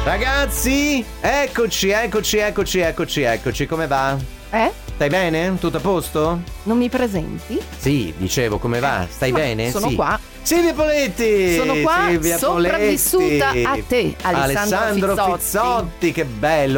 Ragazzi, eccoci, come va? Stai bene? Tutto a posto? Non mi presenti? Sì, dicevo, come va? Stai bene? Sono sì. qua. Silvia Poletti! Sono qua, Silvia sopravvissuta Poletti. a te, Alessandro Fizzotti. Che bello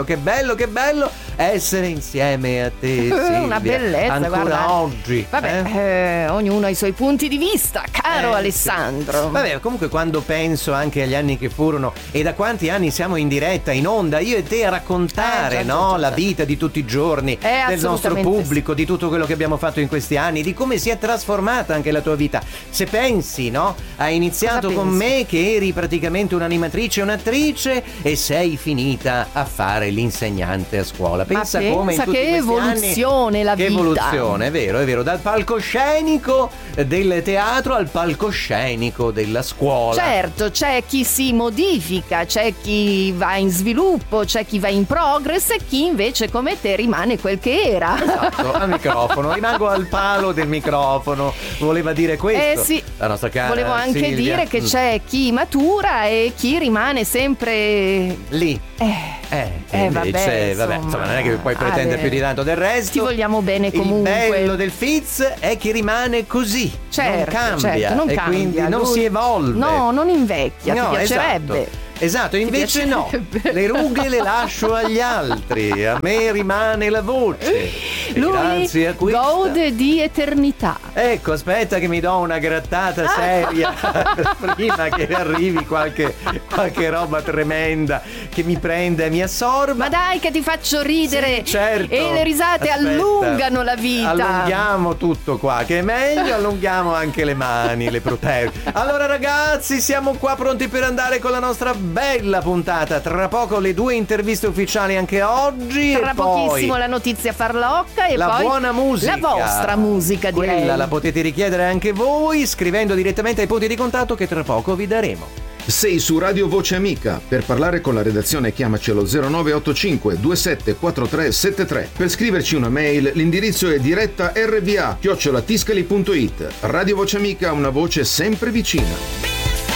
essere insieme a te, Silvia. Una bellezza, ancora guarda. oggi. Vabbè, ognuno ha i suoi punti di vista, caro Alessandro. Sì. Vabbè, comunque quando penso anche agli anni che furono e da quanti anni siamo in diretta, in onda, io e te a raccontare, già. la vita di tutti i giorni, del nostro pubblico, sì. di tutto quello che abbiamo fatto in questi anni, di come si è trasformata anche la tua vita. Se pensi, no? Hai iniziato con me che eri praticamente un'animatrice, un'attrice e sei finita a fare l'insegnante a scuola. Pensa come in tutti che questi evoluzione anni, la che vita. evoluzione, è vero, dal palcoscenico del teatro al palcoscenico della scuola. Certo, c'è chi si modifica, c'è chi va in sviluppo, c'è chi va in progress e chi invece come te rimane quel che era. Esatto, al microfono, rimango al palo del microfono. Voleva dire questo. Sì. La nostra cara Volevo anche Silvia. dire che c'è chi matura e chi rimane sempre lì. Vabbè, insomma, non è che puoi pretendere più di tanto del resto. Ti vogliamo bene comunque. Il bello del Fitz è che rimane così. Certo, non cambia. certo, non e cambia. Quindi non si evolve. No, non invecchia, No, ti piacerebbe. Esatto, invece no, le rughe le lascio agli altri, a me rimane la voce. Lui grazie a questa gode di eternità. Ecco, aspetta che mi do una grattata seria prima che arrivi qualche roba tremenda che mi prende e mi assorba. Ma dai che ti faccio ridere. Sì, certo. E le risate allungano la vita. Allunghiamo tutto qua, che è meglio, allunghiamo anche le mani, le proteine. Allora ragazzi, siamo qua pronti per andare con la nostra bella puntata. Tra poco le 2 interviste ufficiali anche oggi. Tra e poi pochissimo la notizia farlocca e la poi buona musica. La vostra musica, direi. Quella la potete richiedere anche voi scrivendo direttamente ai punti di contatto che tra poco vi daremo. Sei su Radio Voce Amica. Per parlare con la redazione chiamaci allo 0985 274373. Per scriverci una mail l'indirizzo è diretta rba@tiscali.it. Radio Voce Amica, una voce sempre vicina.